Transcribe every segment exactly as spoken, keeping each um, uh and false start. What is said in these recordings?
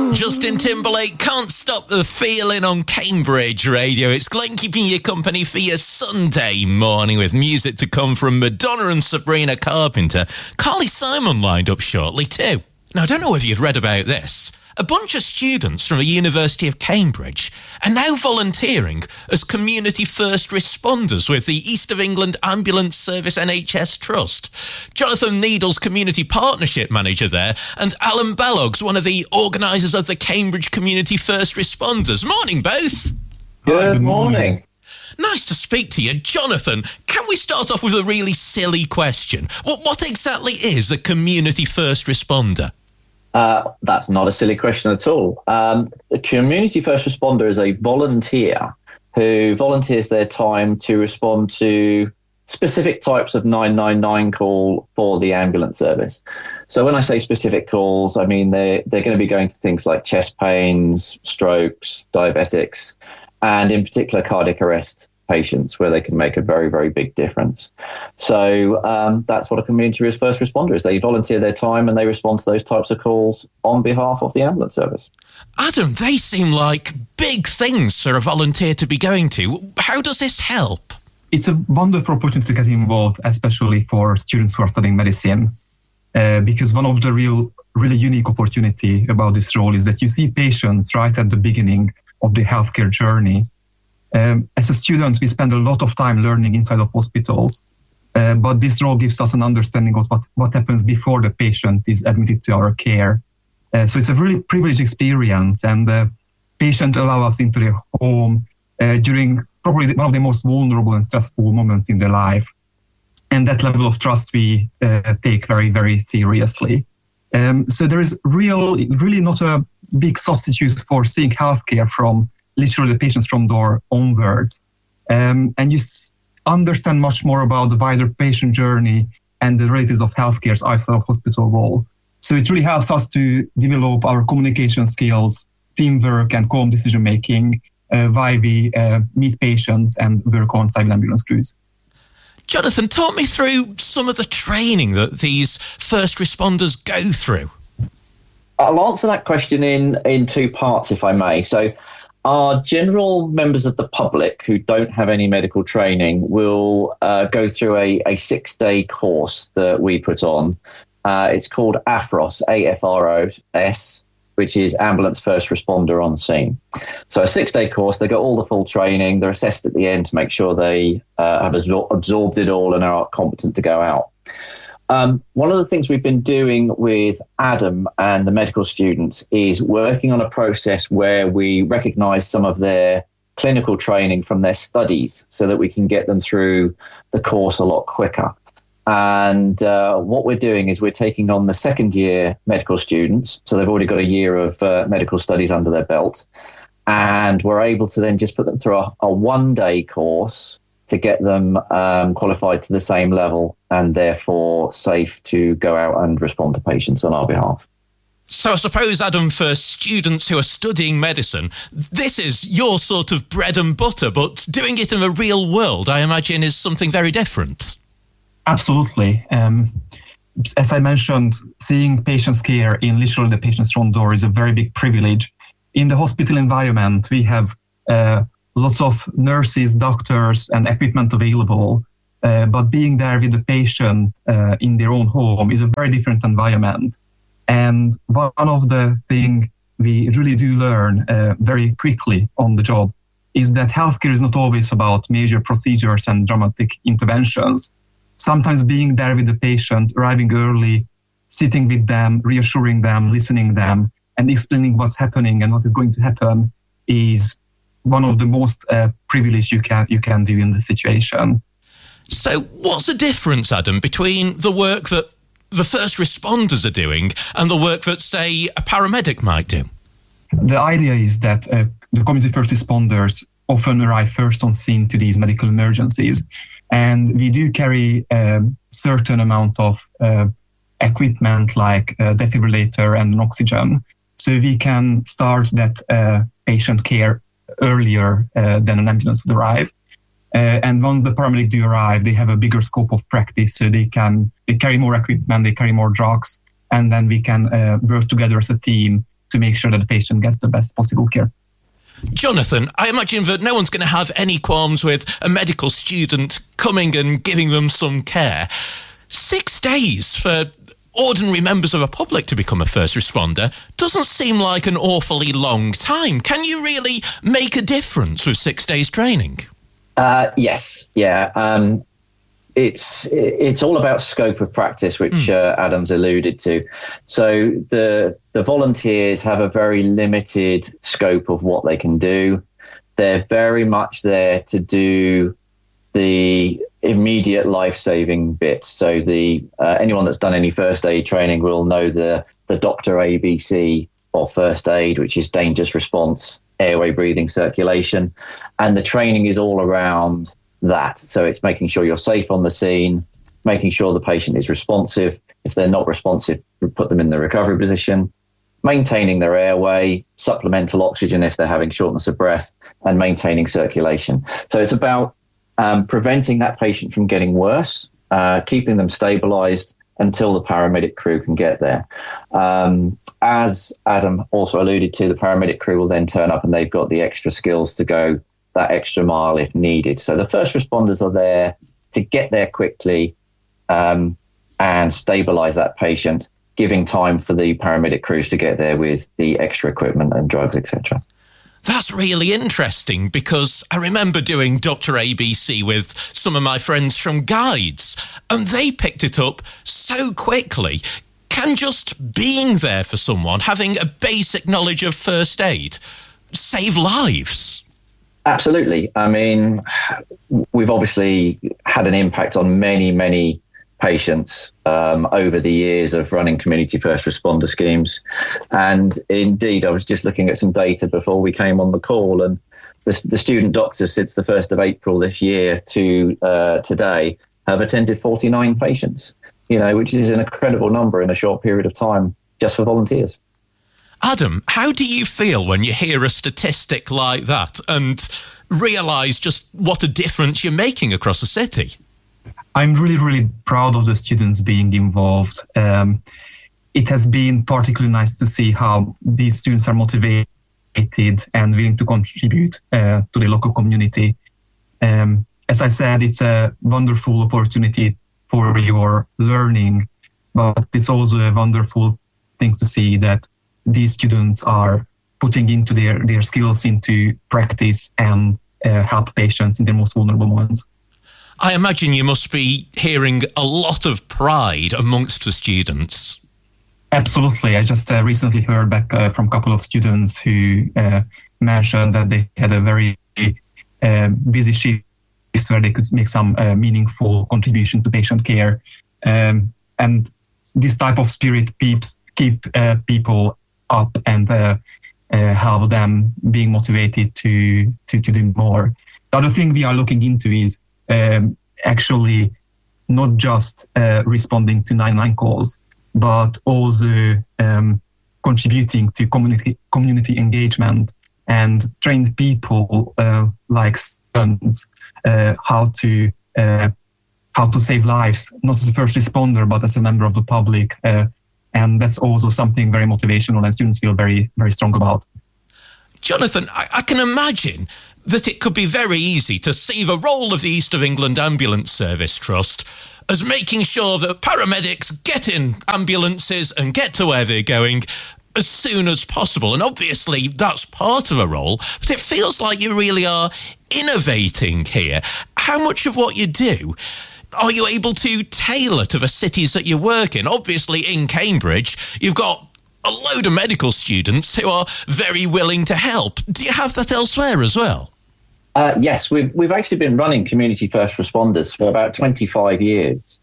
Justin Timberlake, Can't Stop the Feeling on Cambridge Radio. It's Glenn keeping you company for your Sunday morning with music to come from Madonna and Sabrina Carpenter. Carly Simon lined up shortly too. Now, I don't know if you've read about this. A bunch of students from the University of Cambridge are now volunteering as community first responders with the East of England Ambulance Service N H S Trust. Jonathan Needles, Community Partnership Manager there, and Alan Belloggs, one of the organisers of the Cambridge Community First Responders. Morning, both. Good, Good morning. morning. Nice to speak to you. Jonathan, can we start off with a really silly question? What, what exactly is a community first responder? Uh, that's not a silly question at all. Um, a community first responder is a volunteer who volunteers their time to respond to specific types of nine nine nine call for the ambulance service. So when I say specific calls, I mean they're, they're going to be going to things like chest pains, strokes, diabetics, and in particular cardiac arrest patients where they can make a very, very big difference. So um, that's what a community first responder is. They volunteer their time and they respond to those types of calls on behalf of the ambulance service. Adam, they seem like big things for a volunteer to be going to. How does this help? It's a wonderful opportunity to get involved, especially for students who are studying medicine, uh, because one of the real, really unique opportunity about this role is that you see patients right at the beginning of the healthcare journey. Um, as a student, we spend a lot of time learning inside of hospitals, uh, but this role gives us an understanding of what, what happens before the patient is admitted to our care. Uh, so it's a really privileged experience, and the patient allows us into their home uh, during probably one of the most vulnerable and stressful moments in their life. And that level of trust we uh, take very, very seriously. Um, so there is real, really not a big substitute for seeing healthcare from literally the patients from door onwards. Um, and you s- understand much more about the wider patient journey and the realities of healthcare's outside of hospital wall. So it really helps us to develop our communication skills, teamwork and calm decision-making uh, while we uh, meet patients and work on civil ambulance crews. Jonathan, talk me through some of the training that these first responders go through. I'll answer that question in, in two parts, if I may. So our general members of the public who don't have any medical training will uh, go through a, a six-day course that we put on. Uh, it's called A F R O S, A F R O S, which is Ambulance First Responder on Scene. So a six-day course, they get all the full training. They're assessed at the end to make sure they uh, have absorbed it all and are competent to go out. Um, one of the things we've been doing with Adam and the medical students is working on a process where we recognise some of their clinical training from their studies so that we can get them through the course a lot quicker. And uh, what we're doing is we're taking on the second year medical students. So they've already got a year of uh, medical studies under their belt. And we're able to then just put them through a, a one day course to get them um, qualified to the same level and therefore safe to go out and respond to patients on our behalf. So I suppose, Adam, for students who are studying medicine, this is your sort of bread and butter, but doing it in the real world, I imagine, is something very different. Absolutely. Um, as I mentioned, seeing patients' care in literally the patient's front door is a very big privilege. In the hospital environment, we have uh, lots of nurses, doctors, and equipment available. Uh, but being there with the patient uh, in their own home is a very different environment. And one of the things we really do learn uh, very quickly on the job is that healthcare is not always about major procedures and dramatic interventions. Sometimes being there with the patient, arriving early, sitting with them, reassuring them, listening them, and explaining what's happening and what is going to happen is one of the most uh, privileged you can you can do in the situation. So what's the difference, Adam, between the work that the first responders are doing and the work that, say, a paramedic might do? The idea is that uh, the community first responders often arrive first on scene to these medical emergencies. And we do carry a certain amount of uh, equipment like a defibrillator and an oxygen. So we can start that uh, patient care earlier uh, than an ambulance would arrive. Uh, and once the paramedics do arrive, they have a bigger scope of practice. So they can they carry more equipment, they carry more drugs, and then we can uh, work together as a team to make sure that the patient gets the best possible care. Jonathan, I imagine that no one's going to have any qualms with a medical student coming and giving them some care. Six days for ordinary members of the public to become a first responder doesn't seem like an awfully long time. Can you really make a difference with six days training? Uh, yes, yeah. Um, it's it's all about scope of practice, which mm. uh, Adam's alluded to. So the the volunteers have a very limited scope of what they can do. They're very much there to do the immediate life-saving bits. So the uh, anyone that's done any first aid training will know the the doctor A B C of first aid, which is dangerous response, airway, breathing, circulation, and the training is all around that. So it's making sure you're safe on the scene, making sure the patient is responsive. If they're not responsive, put them in the recovery position, maintaining their airway, supplemental oxygen if they're having shortness of breath, and maintaining circulation. So it's about um, preventing that patient from getting worse, uh, keeping them stabilized until the paramedic crew can get there. Um, as Adam also alluded to, the paramedic crew will then turn up and they've got the extra skills to go that extra mile if needed. So the first responders are there to get there quickly um, and stabilize that patient, giving time for the paramedic crews to get there with the extra equipment and drugs, et cetera. That's really interesting, because I remember doing Doctor A B C with some of my friends from Guides, and they picked it up so quickly. Can just being there for someone, having a basic knowledge of first aid, save lives? Absolutely. I mean, we've obviously had an impact on many, many patients um, over the years of running community first responder schemes. And indeed, I was just looking at some data before we came on the call, and the, the student doctors since the first of April this year to uh, today have attended forty-nine patients, you know, which is an incredible number in a short period of time just for volunteers. Adam, how do you feel when you hear a statistic like that and realise just what a difference you're making across the city? I'm really, really proud of the students being involved. Um, it has been particularly nice to see how these students are motivated and willing to contribute uh, to the local community. Um, as I said, it's a wonderful opportunity for your learning, but it's also a wonderful thing to see that these students are putting into their, their skills into practice and uh, help patients in their most vulnerable moments. I imagine you must be hearing a lot of pride amongst the students. Absolutely. I just uh, recently heard back uh, from a couple of students who uh, mentioned that they had a very uh, busy shift where they could make some uh, meaningful contribution to patient care. Um, and this type of spirit keeps keep uh, people up and uh, uh, help them being motivated to, to, to do more. The other thing we are looking into is um, actually not just uh, responding to nine one one calls, but also um, contributing to community community engagement and train people uh, like students uh, how to uh, how to save lives, not as a first responder, but as a member of the public. Uh, and that's also something very motivational and students feel very, very strong about. Jonathan, I, I can imagine that it could be very easy to see the role of the East of England Ambulance Service Trust as making sure that paramedics get in ambulances and get to where they're going as soon as possible. And obviously that's part of a role, but it feels like you really are innovating here. How much of what you do are you able to tailor to the cities that you work in? Obviously in Cambridge, you've got a load of medical students who are very willing to help. Do you have that elsewhere as well? Uh, yes, we've, we've actually been running community first responders for about twenty-five years.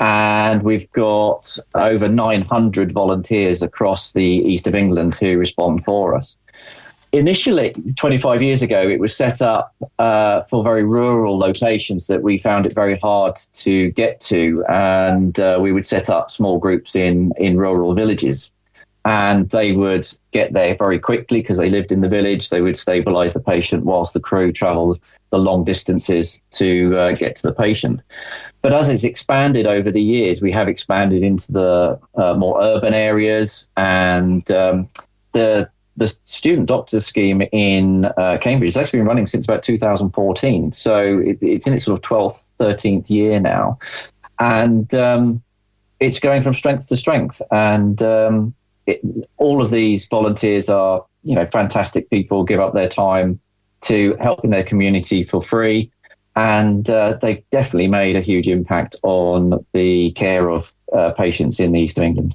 And we've got over nine hundred volunteers across the East of England who respond for us. Initially, twenty-five years ago, it was set up uh, for very rural locations that we found it very hard to get to. And uh, we would set up small groups in, in rural villages. And they would get there very quickly because they lived in the village. They would stabilise the patient whilst the crew travelled the long distances to uh, get to the patient. But as it's expanded over the years, we have expanded into the uh, more urban areas. And um, the the student doctor scheme in uh, Cambridge has actually been running since about two thousand fourteen. So it, it's in its sort of twelfth, thirteenth year now. And um, it's going from strength to strength. And um, it, all of these volunteers are, you know, fantastic people, give up their time to help in their community for free. And uh, they've definitely made a huge impact on the care of uh, patients in the east of England.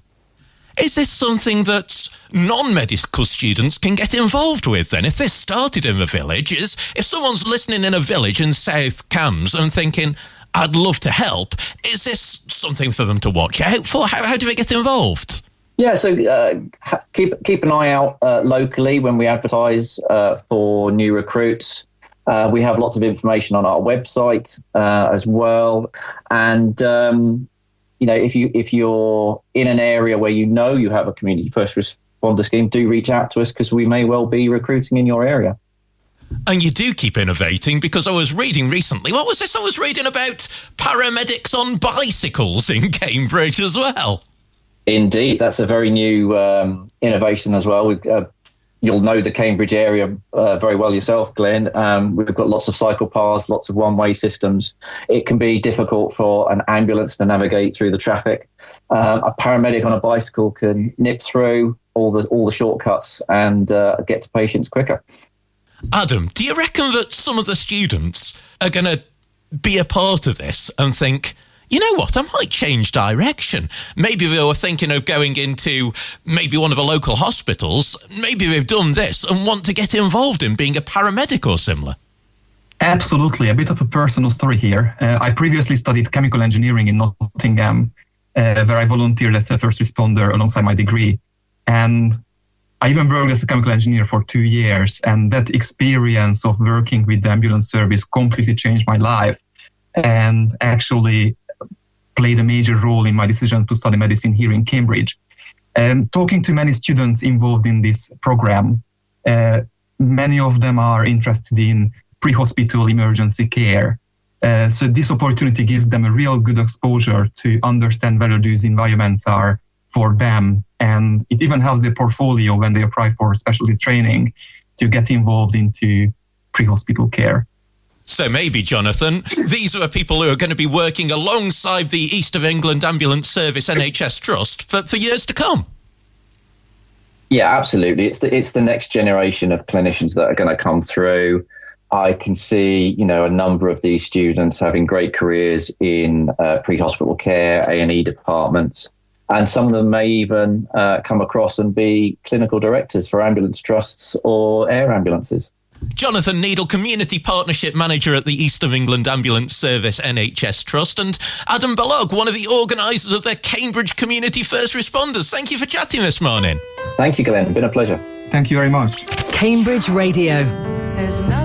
Is this something that non-medical students can get involved with then? If this started in a village, is if someone's listening in a village in South Cambs and thinking, I'd love to help, is this something for them to watch out for? How, how do they get involved? Yeah, so uh, keep keep an eye out uh, locally when we advertise uh, for new recruits. Uh, we have lots of information on our website uh, as well. And, um, you know, if, you, if you're in an area where you know you have a community first responder scheme, do reach out to us because we may well be recruiting in your area. And you do keep innovating, because I was reading recently, what was this I was reading about? Paramedics on bicycles in Cambridge as well. Indeed, that's a very new um, innovation as well. We've, uh, you'll know the Cambridge area uh, very well yourself, Glenn. Um, we've got lots of cycle paths, lots of one-way systems. It can be difficult for an ambulance to navigate through the traffic. Um, a paramedic on a bicycle can nip through all the all the shortcuts and uh, get to patients quicker. Adam, do you reckon that some of the students are going to be a part of this and think, you know what, I might change direction? Maybe they were thinking of going into maybe one of the local hospitals. Maybe they've done this and want to get involved in being a paramedic or similar. Absolutely. A bit of a personal story here. Uh, I previously studied chemical engineering in Nottingham, uh, where I volunteered as a first responder alongside my degree. And I even worked as a chemical engineer for two years. And that experience of working with the ambulance service completely changed my life and actually played a major role in my decision to study medicine here in Cambridge. Um, talking to many students involved in this program, uh, many of them are interested in pre-hospital emergency care. Uh, so this opportunity gives them a real good exposure to understand whether these environments are for them. And it even helps their portfolio when they apply for specialty training to get involved into pre-hospital care. So maybe, Jonathan, these are people who are going to be working alongside the East of England Ambulance Service N H S Trust for, for years to come. Yeah, absolutely. It's the, it's the next generation of clinicians that are going to come through. I can see, you know, a number of these students having great careers in uh, pre-hospital care, A and E departments, and some of them may even uh, come across and be clinical directors for ambulance trusts or air ambulances. Jonathan Needle, Community Partnership Manager at the East of England Ambulance Service N H S Trust, and Adam Balog, one of the organisers of the Cambridge Community First Responders. Thank you for chatting this morning. Thank you, Glenn. It's been a pleasure. Thank you very much. Cambridge Radio.